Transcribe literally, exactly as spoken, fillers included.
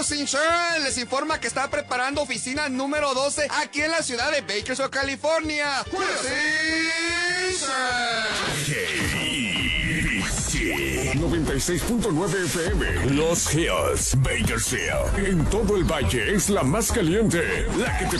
Studios Insurance les informa que está preparando oficina número doce aquí en la ciudad de Bakersfield, California. noventa y seis punto nueve F M. Los Hills, Bakersfield. En todo el valle es la más caliente, la que te